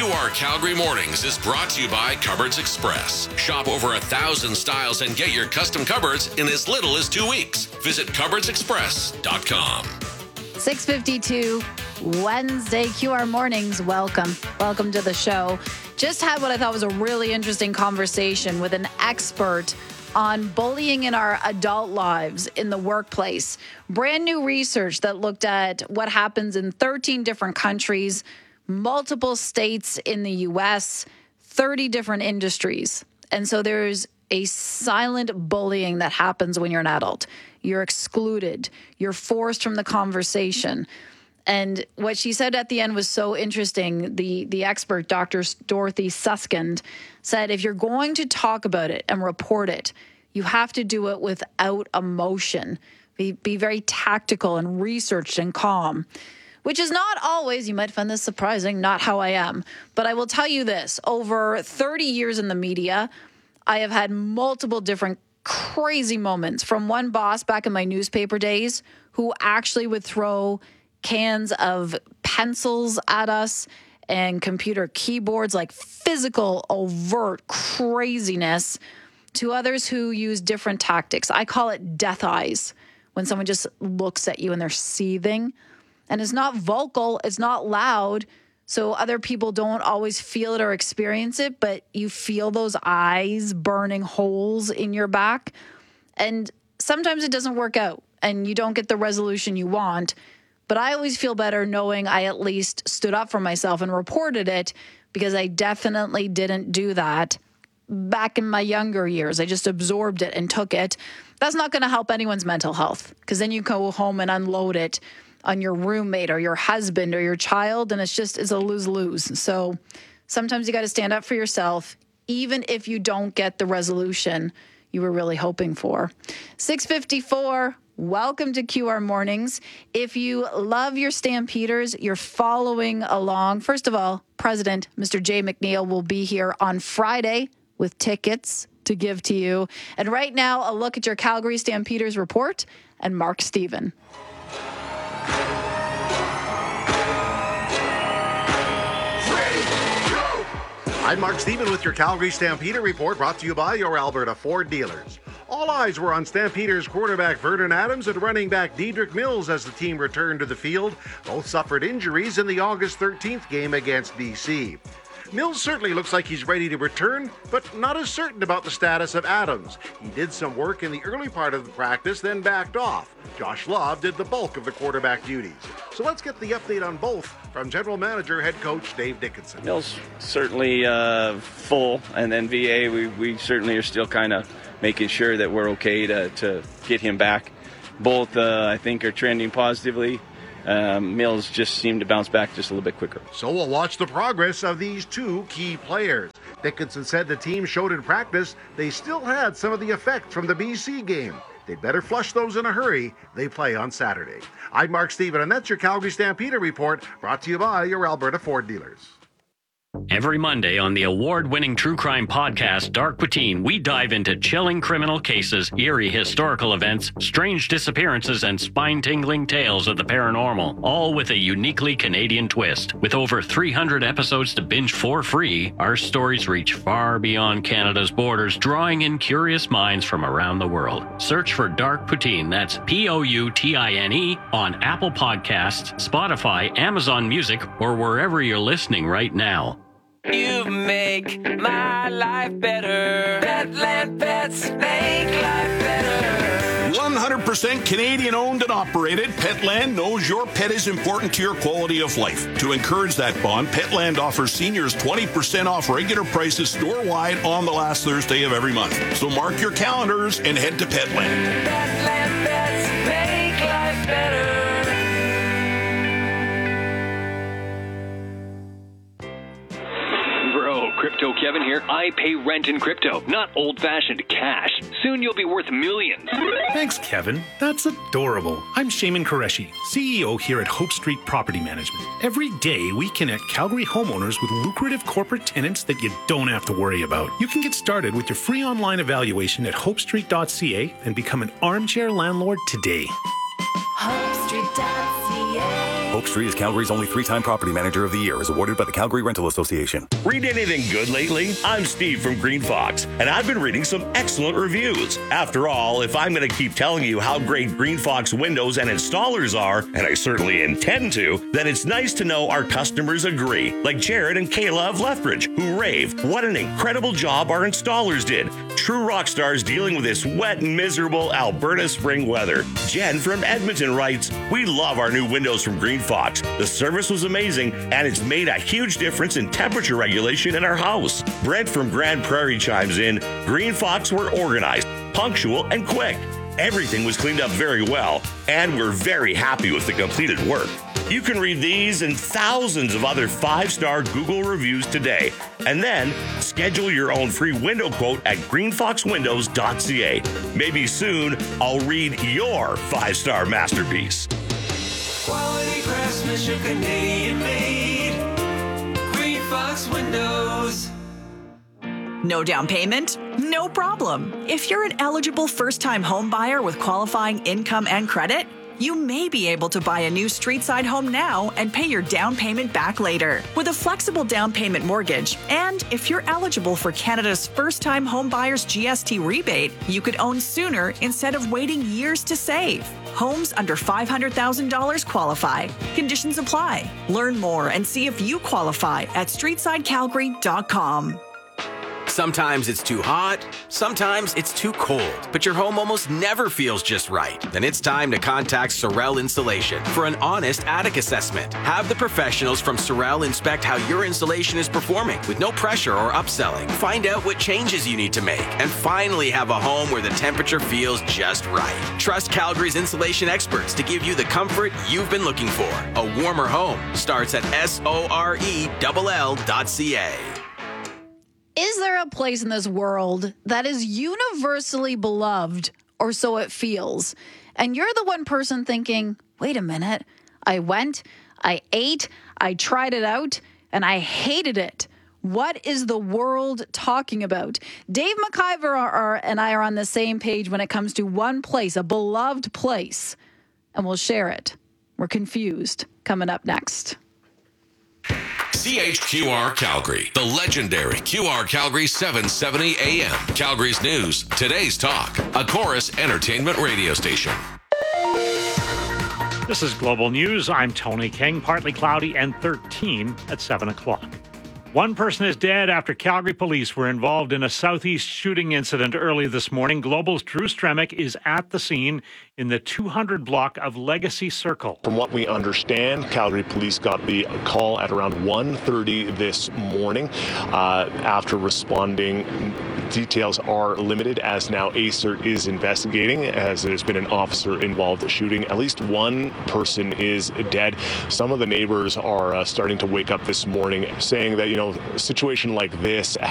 QR Calgary Mornings is brought to you by Cupboards Express. Shop over 1,000 styles and get your custom cupboards in as little as 2 weeks. Visit cupboardsexpress.com. 6:52 Wednesday, QR Mornings. Welcome to the show. Just had what I thought was a really interesting conversation with an expert on bullying in our adult lives in the workplace. Brand new research that looked at what happens in 13 different countries, multiple states in the U.S., 30 different industries. And so there's a silent bullying that happens when you're an adult. You're excluded. You're forced from the conversation. And what she said at the end was so interesting. The expert, Dr. Dorothy Susskind, said if you're going to talk about it and report it, you have to do it without emotion. Be very tactical and researched and calm, which is not always, you might find this surprising, not how I am. But I will tell you this, over 30 years in the media, I have had multiple different crazy moments, from one boss back in my newspaper days who actually would throw cans of pencils at us and computer keyboards, like physical, overt craziness, to others who use different tactics. I call it death eyes, when someone just looks at you and they're seething. And it's not vocal, it's not loud, so other people don't always feel it or experience it, but you feel those eyes burning holes in your back. And sometimes it doesn't work out and you don't get the resolution you want. But I always feel better knowing I at least stood up for myself and reported it, because I definitely didn't do that back in my younger years. I just absorbed it and took it. That's not going to help anyone's mental health, because then you go home and unload it on your roommate or your husband or your child, and it's a lose-lose. So sometimes you got to stand up for yourself, even if you don't get the resolution you were really hoping for. 6:54. Welcome to QR Mornings. If you love your Stampeders, you're following along. First of all, President Mr. Jay McNeil will be here on Friday with tickets to give to you. And right now, a look at your Calgary Stampeders report and Mark Stephen. I'm Mark Stephen with your Calgary Stampeder report, brought to you by your Alberta Ford dealers. All eyes were on Stampeders quarterback Vernon Adams and running back Dedrick Mills as the team returned to the field. Both suffered injuries in the August 13th game against BC. Mills certainly looks like he's ready to return, but not as certain about the status of Adams. He did some work in the early part of the practice, then backed off. Josh Love did the bulk of the quarterback duties. So let's get the update on both from General Manager, Head Coach Dave Dickinson. Mills certainly full, and then VA, we certainly are still kind of making sure that we're okay to get him back. Both, I think, are trending positively. Mills just seemed to bounce back just a little bit quicker. So we'll watch the progress of these two key players. Dickinson said the team showed in practice they still had some of the effect from the BC game. They'd better flush those in a hurry. They play on Saturday. I'm Mark Stephen, and that's your Calgary Stampeder report, brought to you by your Alberta Ford dealers. Every Monday on the award-winning true crime podcast, Dark Poutine, we dive into chilling criminal cases, eerie historical events, strange disappearances, and spine-tingling tales of the paranormal, all with a uniquely Canadian twist. With over 300 episodes to binge for free, our stories reach far beyond Canada's borders, drawing in curious minds from around the world. Search for Dark Poutine, that's Poutine, on Apple Podcasts, Spotify, Amazon Music, or wherever you're listening right now. You make my life better. Petland Pets make life better. 100% Canadian owned and operated, Petland knows your pet is important to your quality of life. To encourage that bond, Petland offers seniors 20% off regular prices store-wide on the last Thursday of every month. So mark your calendars and head to Petland. Petland Pets make life better. Crypto Kevin here. I pay rent in crypto, not old-fashioned cash. Soon you'll be worth millions. Thanks, Kevin. That's adorable. I'm Shaiman Qureshi, CEO here at Hope Street Property Management. Every day, we connect Calgary homeowners with lucrative corporate tenants that you don't have to worry about. You can get started with your free online evaluation at hopestreet.ca and become an armchair landlord today. HopeStreet.ca. Hope Street is Calgary's only 3-time Property Manager of the Year, is awarded by the Calgary Rental Association. Read anything good lately? I'm Steve from Green Fox, and I've been reading some excellent reviews. After all, if I'm going to keep telling you how great Green Fox windows and installers are, and I certainly intend to, then it's nice to know our customers agree, like Jared and Kayla of Lethbridge, who rave what an incredible job our installers did. True rock stars dealing with this wet and miserable Alberta spring weather. Jen from Edmonton writes, "We love our new windows from Green Fox. The service was amazing, and it's made a huge difference in temperature regulation in our house." Brent from Grand Prairie chimes in, "Green Fox were organized, punctual, and quick. Everything was cleaned up very well, and we're very happy with the completed work." You can read these and thousands of other 5-star Google reviews today, and then schedule your own free window quote at greenfoxwindows.ca. Maybe soon I'll read your 5-star masterpiece. Quality craftsmanship, Canadian made. Green Fox Windows. No down payment? No problem. If you're an eligible first-time home buyer with qualifying income and credit, you may be able to buy a new street-side home now and pay your down payment back later with a flexible down payment mortgage. And if you're eligible for Canada's first-time home buyers GST rebate, you could own sooner instead of waiting years to save. Homes under $500,000 qualify. Conditions apply. Learn more and see if you qualify at streetsidecalgary.com. Sometimes it's too hot, sometimes it's too cold, but your home almost never feels just right. Then it's time to contact Sorel Insulation for an honest attic assessment. Have the professionals from Sorel inspect how your insulation is performing with no pressure or upselling. Find out what changes you need to make and finally have a home where the temperature feels just right. Trust Calgary's insulation experts to give you the comfort you've been looking for. A warmer home starts at sorell.ca. Is there a place in this world that is universally beloved, or so it feels, and you're the one person thinking, wait a minute, I went, I ate, I tried it out, and I hated it? What is the world talking about? Dave McIver and I are on the same page when it comes to one place, a beloved place, and we'll share it. We're confused. Coming up next. CHQR Calgary, the legendary QR Calgary 770 AM. Calgary's news, today's talk, a Chorus entertainment radio station. This is Global News. I'm Tony King. Partly cloudy and 13 at 7 o'clock. One person is dead after Calgary police were involved in a southeast shooting incident early this morning. Global's Drew Stremick is at the scene in the 200 block of Legacy Circle. From what we understand, Calgary police got the call at around 1:30 this morning. After responding, details are limited as now ACER is investigating as there's been an officer involved in shooting. At least one person is dead. Some of the neighbors are starting to wake up this morning saying that, a situation like this